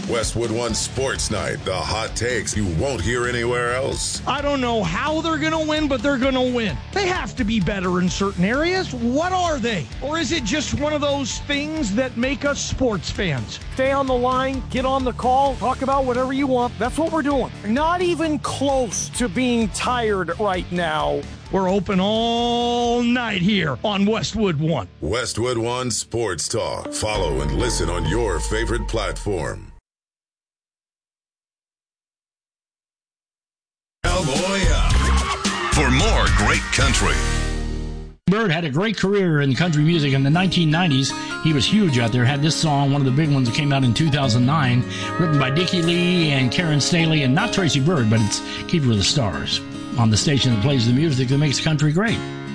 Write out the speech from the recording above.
Westwood One Sports Night, the hot takes you won't hear anywhere else. I don't know how they're going to win, but they're going to win. They have to be better in certain areas. What are they? Or is it just one of those things that make us sports fans? Stay on the line, get on the call, talk about whatever you want. That's what we're doing. Not even close to being tired right now. We're open all night here on Westwood One. Westwood One Sports Talk. Follow and listen on your favorite platform. Cowboy Up. For more great country. Bird had a great career in country music in the 1990s. He was huge out there. Had this song, one of the big ones that came out in 2009, written by Dickie Lee and Karen Staley, and not Tracy Bird, but it's Keeper of the Stars, on the station that plays the music that makes country great.